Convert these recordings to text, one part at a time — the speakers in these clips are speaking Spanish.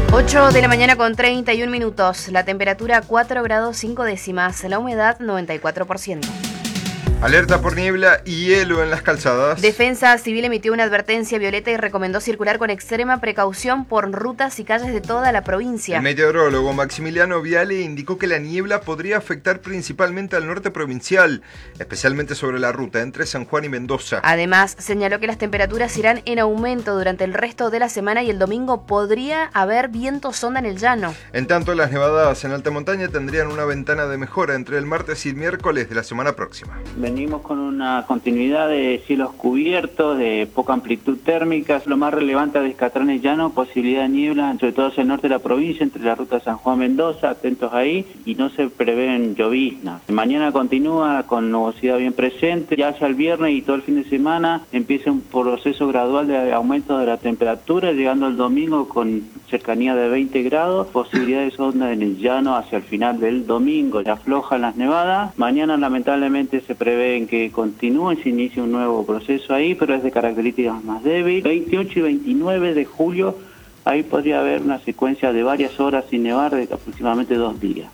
8 de la mañana con 31 minutos. La temperatura 4 grados 5 décimas. La humedad 94%. Alerta por niebla y hielo en las calzadas. Defensa Civil emitió una advertencia violeta y recomendó circular con extrema precaución por rutas y calles de toda la provincia. El meteorólogo Maximiliano Viale indicó que la niebla podría afectar principalmente al norte provincial, especialmente sobre la ruta entre San Juan y Mendoza. Además, señaló que las temperaturas irán en aumento durante el resto de la semana y el domingo podría haber viento sonda en el llano. En tanto, las nevadas en alta montaña tendrían una ventana de mejora entre el martes y el miércoles de la semana próxima. Venimos con una continuidad de cielos cubiertos, de poca amplitud térmica. Lo más relevante a Descatrán y Llano, posibilidad de niebla, sobre todo hacia el norte de la provincia, entre la ruta San Juan-Mendoza, atentos ahí, y no se prevén lloviznas. Mañana continúa con nubosidad bien presente, ya hacia el viernes y todo el fin de semana empieza un proceso gradual de aumento de la temperatura, llegando el domingo con cercanía de 20 grados, posibilidades de onda en el llano hacia el final del domingo, ya aflojan las nevadas. Mañana lamentablemente se prevé que continúe, se inicia un nuevo proceso ahí, pero es de características más débiles. 28 y 29 de julio, ahí podría haber una secuencia de varias horas sin nevar de aproximadamente 2 días.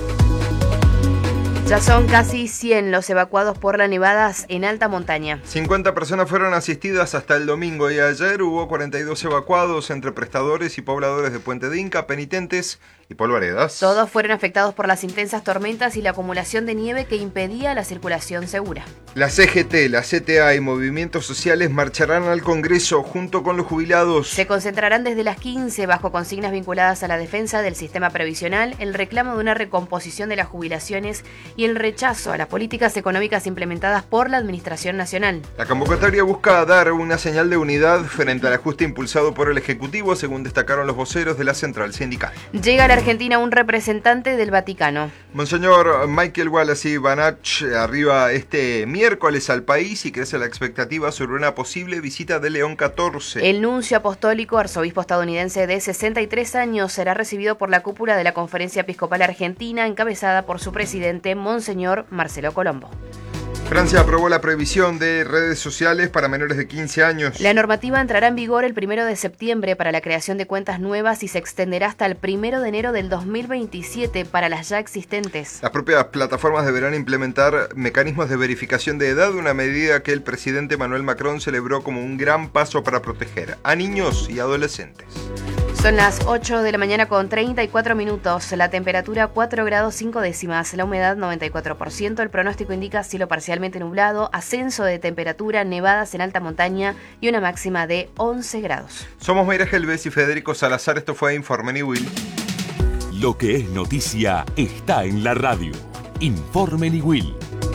Ya son casi 100 los evacuados por las nevadas en alta montaña. 50 personas fueron asistidas hasta el domingo y ayer hubo 42 evacuados entre prestadores y pobladores de Puente de Inca, penitentes y polvaredas. Todos fueron afectados por las intensas tormentas y la acumulación de nieve que impedía la circulación segura. La CGT, la CTA y movimientos sociales marcharán al Congreso junto con los jubilados. Se concentrarán desde las 15 bajo consignas vinculadas a la defensa del sistema previsional, el reclamo de una recomposición de las jubilaciones y el rechazo a las políticas económicas implementadas por la Administración Nacional. La convocatoria busca dar una señal de unidad frente al ajuste impulsado por el Ejecutivo, según destacaron los voceros de la central sindical. Llega a la Argentina un representante del Vaticano. Monseñor Michael Wallace Banach arriba este miércoles al país y crece la expectativa sobre una posible visita de León XIV. El nuncio apostólico, arzobispo estadounidense de 63 años, será recibido por la cúpula de la Conferencia Episcopal Argentina, encabezada por su presidente, Monseñor Marcelo Colombo. Francia aprobó la prohibición de redes sociales para menores de 15 años. La normativa entrará en vigor el 1 de septiembre para la creación de cuentas nuevas y se extenderá hasta el 1 de enero del 2027 para las ya existentes. Las propias plataformas deberán implementar mecanismos de verificación de edad, una medida que el presidente Emmanuel Macron celebró como un gran paso para proteger a niños y adolescentes. Son las 8 de la mañana con 34 minutos, la temperatura 4 grados 5 décimas, la humedad 94%, el pronóstico indica cielo parcialmente nublado, ascenso de temperatura, nevadas en alta montaña y una máxima de 11 grados. Somos Mayra Gelbes y Federico Salazar, esto fue Informe Niwil. Lo que es noticia está en la radio. Informe Niwil.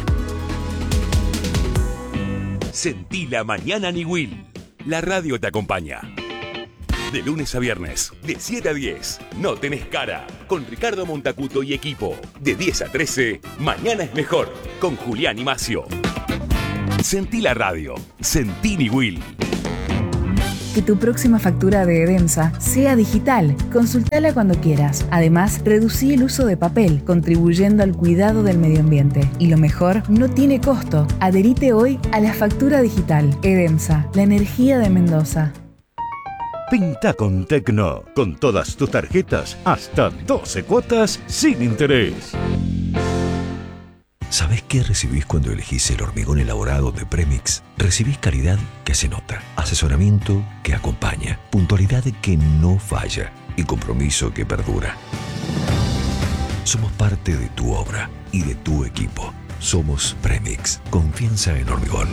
Sentí la mañana Niwil. La radio te acompaña. De lunes a viernes, de 7 a 10, No Tenés Cara, con Ricardo Montacuto y equipo. De 10 a 13, Mañana es Mejor, con Julián y Macio. Sentí la radio, sentí Niwil. Que tu próxima factura de Edemsa sea digital. Consultala cuando quieras. Además, reducí el uso de papel, contribuyendo al cuidado del medio ambiente. Y lo mejor, no tiene costo. Adherite hoy a la factura digital. Edemsa, la energía de Mendoza. Pinta con Tecno, con todas tus tarjetas, hasta 12 cuotas sin interés. ¿Sabés qué recibís cuando elegís el hormigón elaborado de Premix? Recibís calidad que se nota, asesoramiento que acompaña, puntualidad que no falla y compromiso que perdura. Somos parte de tu obra y de tu equipo. Somos Premix, confianza en hormigón.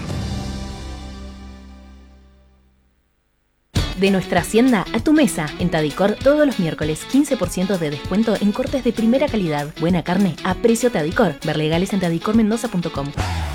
De nuestra hacienda a tu mesa. En Tadicor, todos los miércoles, 15% de descuento en cortes de primera calidad. Buena carne a precio Tadicor. Ver legales en tadicormendoza.com.